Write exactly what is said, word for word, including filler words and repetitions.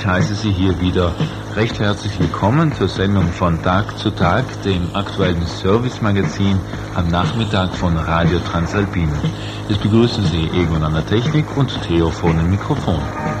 ich heiße Sie hier wieder recht herzlich willkommen zur Sendung von Tag zu Tag, dem aktuellen Service-Magazin am Nachmittag von Radio Transalpina. Es begrüßen Sie Egon an der Technik und Theo vor dem Mikrofon.